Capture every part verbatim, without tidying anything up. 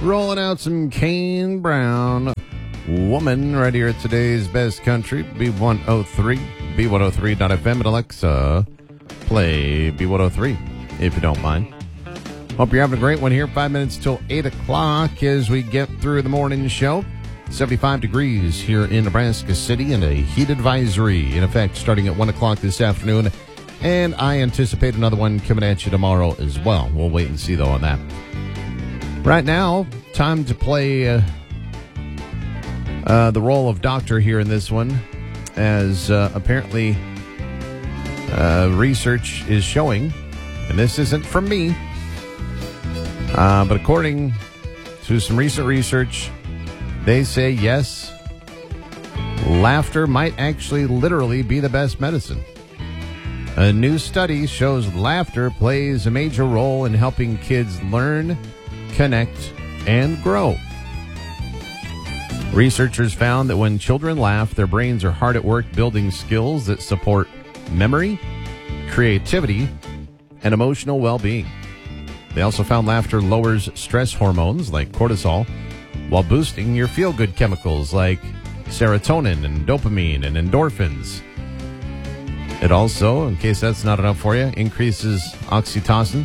Rolling out some Kane Brown, Woman, right here at today's Best Country, B one oh three, B one oh three dot F M, and Alexa, play B one oh three, if you don't mind. Hope you're having a great one here. Five minutes till eight o'clock as we get through the morning show. seventy-five degrees here in Nebraska City and a heat advisory in effect starting at one o'clock this afternoon. And I anticipate another one coming at you tomorrow as well. We'll wait and see, though, on that. Right now, time to play uh, uh, the role of doctor here in this one, as uh, apparently uh, research is showing, and this isn't from me, uh, but according to some recent research, they say, yes, laughter might actually literally be the best medicine. A new study shows laughter plays a major role in helping kids learn, connect, and grow. Researchers found that when children laugh, their brains are hard at work building skills that support memory, creativity, and emotional well-being. They also found laughter lowers stress hormones like cortisol, while boosting your feel-good chemicals like serotonin and dopamine and endorphins. It also, in case that's not enough for you, increases oxytocin.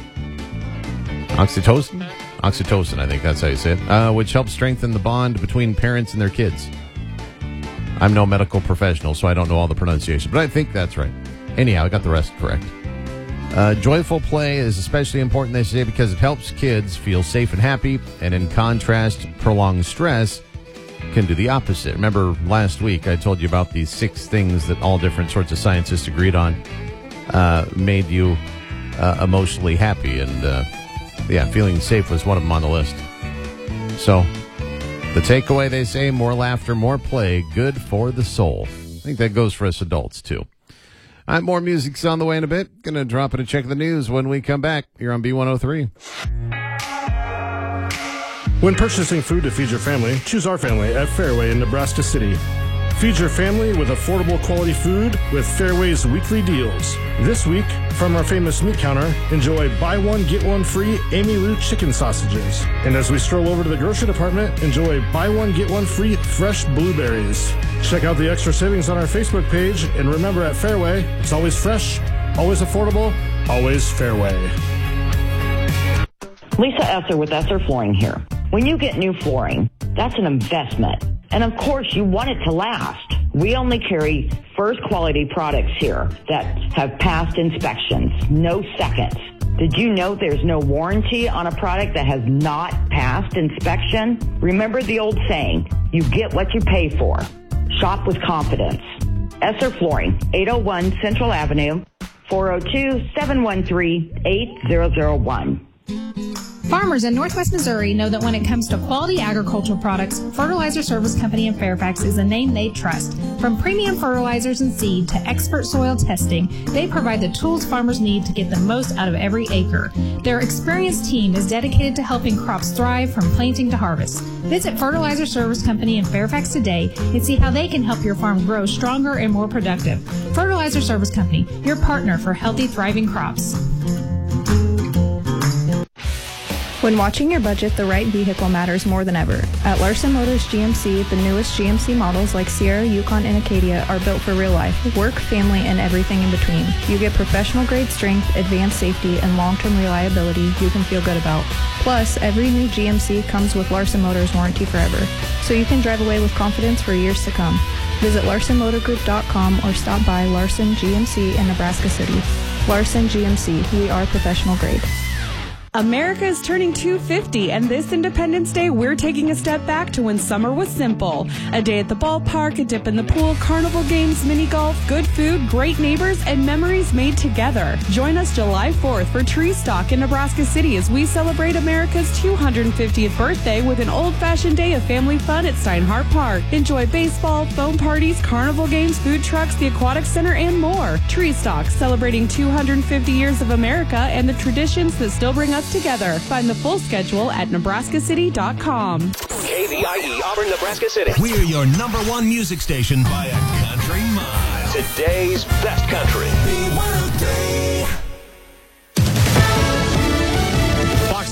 Oxytocin? Oxytocin, I think that's how you say it, uh, which helps strengthen the bond between parents and their kids. I'm no medical professional, so I don't know all the pronunciation, but I think that's right. Anyhow, I got the rest correct. Uh, joyful play is especially important, they say, because it helps kids feel safe and happy, and in contrast, prolonged stress can do the opposite. Remember last week I told you about these six things that all different sorts of scientists agreed on uh, made you uh, emotionally happy, and uh, yeah, feeling safe was one of them on the list. So the takeaway, they say, more laughter, more play, good for the soul. I think that goes for us adults too. All right, more music's on the way in a bit. Gonna drop in a check of the news when we come back here on B one oh three. When purchasing food to feed your family, choose our family at Fairway in Nebraska City. Feed your family with affordable quality food with Fairway's weekly deals. This week, from our famous meat counter, enjoy buy one, get one free Amy Lou chicken sausages. And as we stroll over to the grocery department, enjoy buy one, get one free fresh blueberries. Check out the extra savings on our Facebook page, and remember, at Fairway, it's always fresh, always affordable, always Fairway. Lisa Esser with Esser Flooring here. When you get new flooring, that's an investment. And of course, you want it to last. We only carry first quality products here that have passed inspections, no seconds. Did you know there's no warranty on a product that has not passed inspection? Remember the old saying, you get what you pay for. Shop with confidence. Esser Flooring, eight oh one Central Avenue, four oh two, seven one three, eight zero zero one. Farmers in Northwest Missouri know that when it comes to quality agricultural products, Fertilizer Service Company in Fairfax is a name they trust. From premium fertilizers and seed to expert soil testing, they provide the tools farmers need to get the most out of every acre. Their experienced team is dedicated to helping crops thrive from planting to harvest. Visit Fertilizer Service Company in Fairfax today and see how they can help your farm grow stronger and more productive. Fertilizer Service Company, your partner for healthy, thriving crops. When watching your budget, the right vehicle matters more than ever. At Larson Motors G M C, the newest G M C models like Sierra, Yukon, and Acadia are built for real life, work, family, and everything in between. You get professional-grade strength, advanced safety, and long-term reliability you can feel good about. Plus, every new G M C comes with Larson Motors warranty forever, so you can drive away with confidence for years to come. Visit Larson Motor Group dot com or stop by Larson G M C in Nebraska City. Larson G M C, we are professional grade. America is turning two hundred fifty, and this Independence Day, we're taking a step back to when summer was simple. A day at the ballpark, a dip in the pool, carnival games, mini golf, good food, great neighbors, and memories made together. Join us July fourth for Tree Stalk in Nebraska City as we celebrate America's two hundred fiftieth birthday with an old-fashioned day of family fun at Steinhardt Park. Enjoy baseball, foam parties, carnival games, food trucks, the aquatic center, and more. Tree Stalk, celebrating two hundred fifty years of America and the traditions that still bring us together. Find the full schedule at Nebraska City dot com. K V I E, Auburn, Nebraska City. We're your number one music station by a country mile. Today's best country. B one oh three. Fox News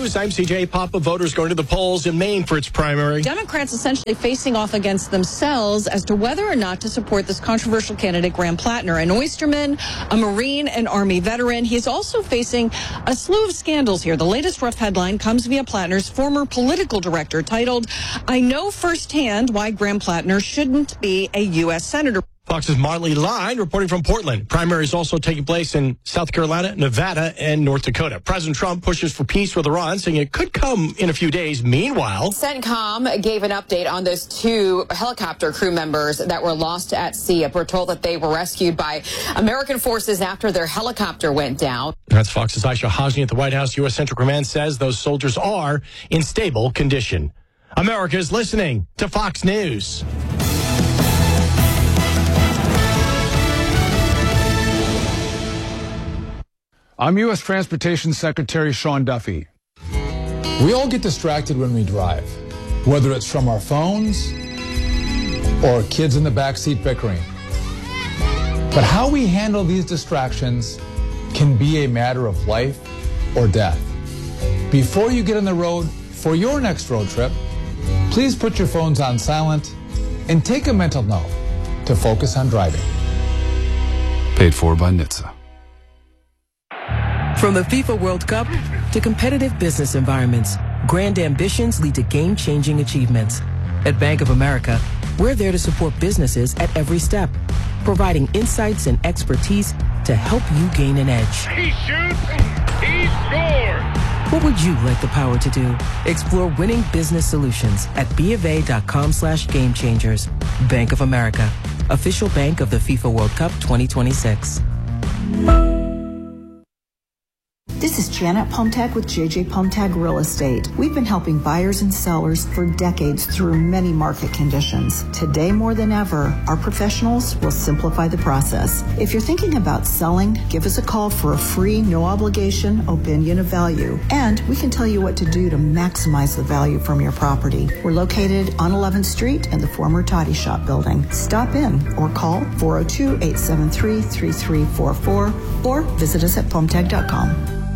News, I'm C J Papa. Voters going to the polls in Maine for its primary. Democrats essentially facing off against themselves as to whether or not to support this controversial candidate, Graham Plattner, an oysterman, a Marine, and Army veteran. He's also facing a slew of scandals here. The latest rough headline comes via Plattner's former political director, titled, "I know firsthand why Graham Plattner shouldn't be a U S Senator." Fox's Marley Line reporting from Portland. Primaries also taking place in South Carolina, Nevada, and North Dakota. President Trump pushes for peace with Iran, saying it could come in a few days. Meanwhile, CENTCOM gave an update on those two helicopter crew members that were lost at sea. We're told that they were rescued by American forces after their helicopter went down. That's Fox's Aisha Hosni at the White House. U S Central Command says those soldiers are in stable condition. America is listening to Fox News. I'm U S Transportation Secretary Sean Duffy. We all get distracted when we drive, whether it's from our phones or kids in the backseat bickering. But how we handle these distractions can be a matter of life or death. Before you get on the road for your next road trip, please put your phones on silent and take a mental note to focus on driving. Paid for by N H T S A. From the FIFA World Cup to competitive business environments, grand ambitions lead to game-changing achievements. At Bank of America, we're there to support businesses at every step, providing insights and expertise to help you gain an edge. He shoots, he scores! What would you like the power to do? Explore winning business solutions at BofA.com slash game changers. Bank of America, official bank of the FIFA World Cup twenty twenty-six. This is Janet Pomtag with J J Pomtag Real Estate. We've been helping buyers and sellers for decades through many market conditions. Today more than ever, our professionals will simplify the process. If you're thinking about selling, give us a call for a free, no obligation opinion of value. And we can tell you what to do to maximize the value from your property. We're located on eleventh Street in the former Toddy Shop building. Stop in or call four oh two, eight seven three, three three four four or visit us at pomtag dot com.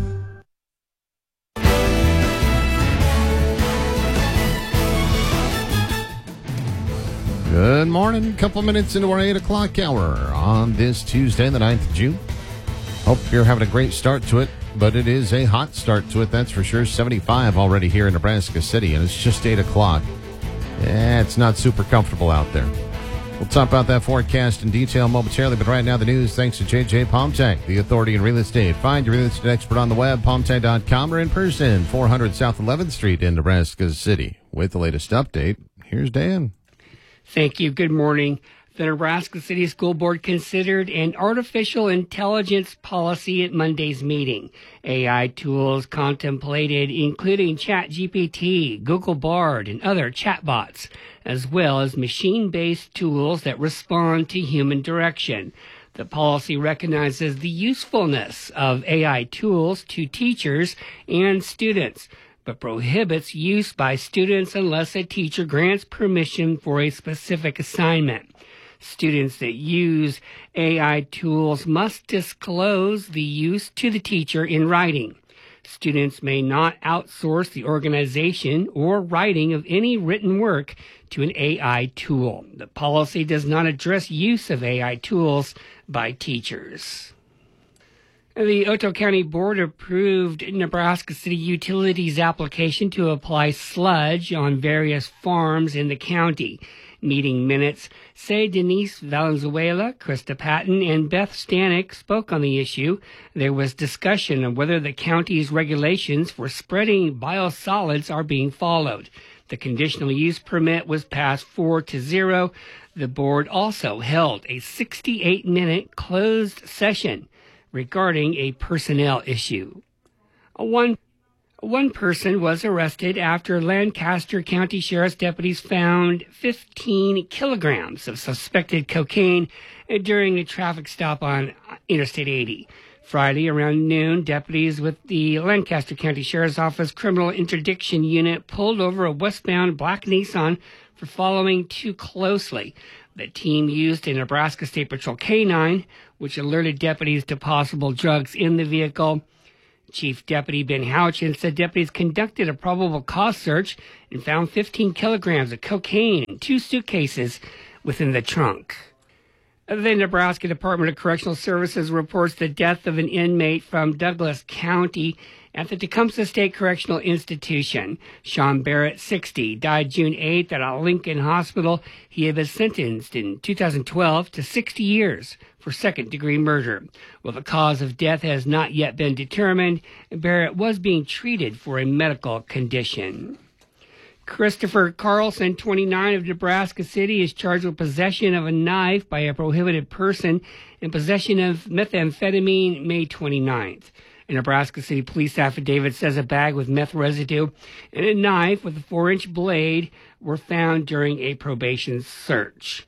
Good morning. Couple minutes into our eight o'clock hour on this Tuesday, the ninth of June. Hope you're having a great start to it, but it is a hot start to it, that's for sure. seventy-five already here in Nebraska City, and it's just eight o'clock. Yeah, it's not super comfortable out there. We'll talk about that forecast in detail momentarily, but right now the news thanks to J J Pomtag, the authority in real estate. Find your real estate expert on the web, pomtag dot com, or in person, four hundred South eleventh Street in Nebraska City. With the latest update, here's Dan. Thank you. Good morning. The Nebraska City School Board considered an artificial intelligence policy at Monday's meeting. A I tools contemplated including ChatGPT, Google Bard, and other chatbots, as well as machine-based tools that respond to human direction. The policy recognizes the usefulness of A I tools to teachers and students, but prohibits use by students unless a teacher grants permission for a specific assignment. Students that use A I tools must disclose the use to the teacher in writing. Students may not outsource the organization or writing of any written work to an A I tool. The policy does not address use of A I tools by teachers. The Otoe County Board approved Nebraska City Utilities' application to apply sludge on various farms in the county. Meeting minutes say Denise Valenzuela, Krista Patton, and Beth Stanek spoke on the issue. There was discussion of whether the county's regulations for spreading biosolids are being followed. The conditional use permit was passed four to zero. The board also held a sixty-eight minute closed session regarding a personnel issue. One, one person was arrested after Lancaster County Sheriff's deputies found fifteen kilograms of suspected cocaine during a traffic stop on Interstate eighty. Friday around noon, deputies with the Lancaster County Sheriff's Office Criminal Interdiction Unit pulled over a westbound black Nissan for following too closely. The team used a Nebraska State Patrol K nine, which alerted deputies to possible drugs in the vehicle. Chief Deputy Ben Houchin said deputies conducted a probable cause search and found fifteen kilograms of cocaine in two suitcases within the trunk. The Nebraska Department of Correctional Services reports the death of an inmate from Douglas County at the Tecumseh State Correctional Institution. Sean Barrett, sixty, died June eighth at a Lincoln hospital. He had been sentenced in two thousand twelve to sixty years for second-degree murder. Well, the cause of death has not yet been determined. Barrett was being treated for a medical condition. Christopher Carlson, twenty-nine, of Nebraska City, is charged with possession of a knife by a prohibited person and possession of methamphetamine May twenty-ninth. A Nebraska City police affidavit says a bag with meth residue and a knife with a four-inch blade were found during a probation search.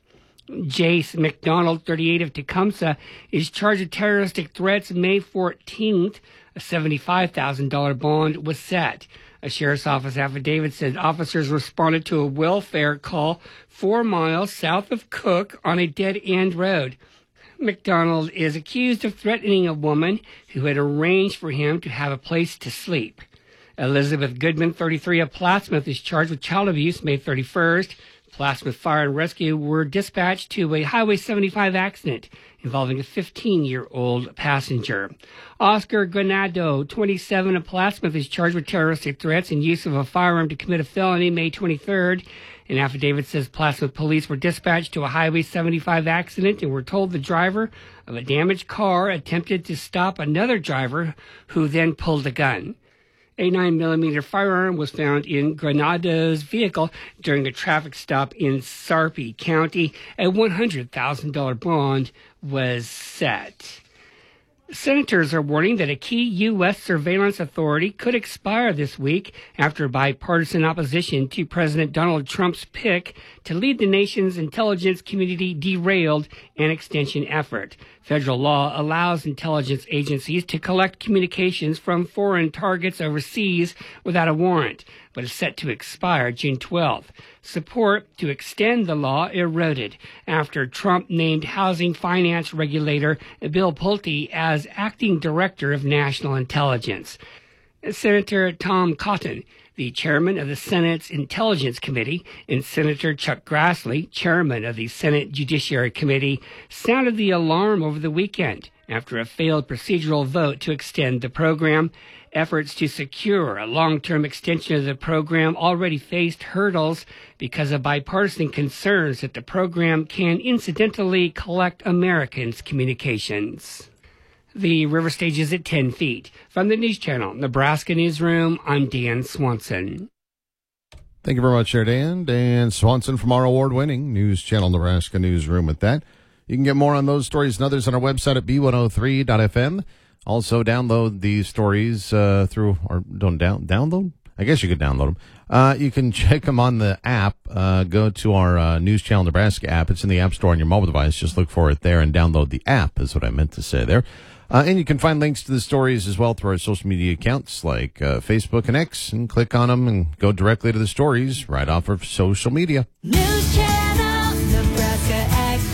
Jace McDonald, thirty-eight, of Tecumseh, is charged with terroristic threats. May fourteenth, a seventy-five thousand dollars bond was set. A sheriff's office affidavit said officers responded to a welfare call four miles south of Cook on a dead-end road. McDonald is accused of threatening a woman who had arranged for him to have a place to sleep. Elizabeth Goodman, thirty-three, of Plattsmouth, is charged with child abuse. May thirty-first, Plattsmouth Fire and Rescue were dispatched to a Highway seventy-five accident involving a fifteen-year-old passenger. Oscar Granado, twenty-seven, of Plattsmouth, is charged with terroristic threats and use of a firearm to commit a felony. May twenty-third, an affidavit says Plattsmouth police were dispatched to a Highway seventy-five accident and were told the driver of a damaged car attempted to stop another driver who then pulled a gun. A nine millimeter firearm was found in Granado's vehicle during a traffic stop in Sarpy County. A one hundred thousand dollars bond was set. Senators are warning that a key U S surveillance authority could expire this week after bipartisan opposition to President Donald Trump's pick to lead the nation's intelligence community derailed an extension effort. Federal law allows intelligence agencies to collect communications from foreign targets overseas without a warrant, but is set to expire June twelfth. Support to extend the law eroded after Trump named housing finance regulator Bill Pulte as acting director of national intelligence. Senator Tom Cotton, the chairman of the Senate's Intelligence Committee, and Senator Chuck Grassley, chairman of the Senate Judiciary Committee, sounded the alarm over the weekend after a failed procedural vote to extend the program. Efforts to secure a long-term extension of the program already faced hurdles because of bipartisan concerns that the program can incidentally collect Americans' communications. The river stage is at ten feet. From the News Channel, Nebraska Newsroom, I'm Dan Swanson. Thank you very much, there, Dan. Dan Swanson from our award-winning News Channel Nebraska Newsroom with that. You can get more on those stories and others on our website at B one oh three dot F M. Also, download these stories uh, through, or don't down, download? I guess you could download them. Uh, you can check them on the app. Uh, go to our uh, News Channel Nebraska app. It's in the App Store on your mobile device. Just look for it there and download the app is what I meant to say there. Uh, and you can find links to the stories as well through our social media accounts like uh, Facebook and X, and click on them and go directly to the stories right off of social media. News Channel, Nebraska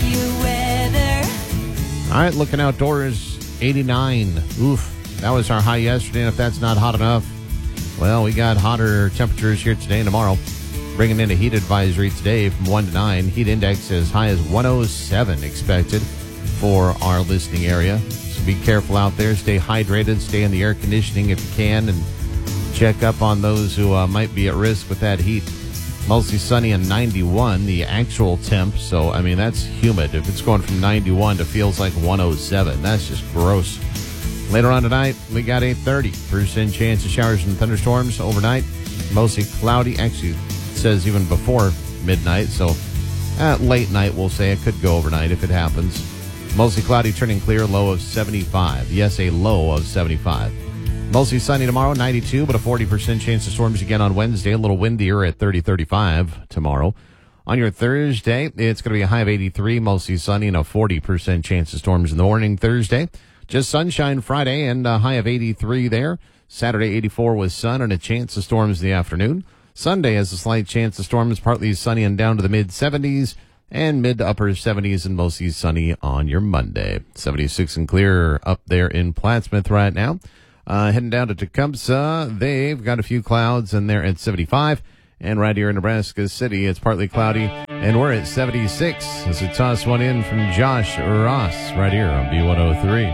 AccuWeather. All right, looking outdoors, eighty-nine. Oof, that was our high yesterday, and if that's not hot enough, well, we got hotter temperatures here today and tomorrow. Bringing in a heat advisory today from one to nine. Heat index as high as one oh seven expected for our listening area. So be careful out there. Stay hydrated. Stay in the air conditioning if you can, and check up on those who uh, might be at risk with that heat. Mostly sunny and ninety-one, the actual temp. So, I mean, that's humid. If it's going from ninety-one to feels like one oh seven, that's just gross. Later on tonight, we got a thirty percent chance of showers and thunderstorms overnight. Mostly cloudy. Actually, it says even before midnight. So, at late night, we'll say it could go overnight if it happens. Mostly cloudy, turning clear, low of seventy-five. Yes, a low of seventy-five. Mostly sunny tomorrow, ninety-two, but a forty percent chance of storms again on Wednesday. A little windier at thirty, thirty-five tomorrow. On your Thursday, it's going to be a high of eighty-three, mostly sunny, and a forty percent chance of storms in the morning. Thursday, just sunshine Friday, and a high of eighty-three there. Saturday, eighty-four with sun and a chance of storms in the afternoon. Sunday has a slight chance of storms, partly sunny and down to the mid-seventies. And mid to upper seventies and mostly sunny on your Monday. seventy-six and clear up there in Plattsmouth right now. Uh, heading down to Tecumseh, they've got a few clouds, and they're at seventy-five. And right here in Nebraska City, it's partly cloudy, and we're at seventy-six. As we toss one in from Josh Ross right here on B one oh three.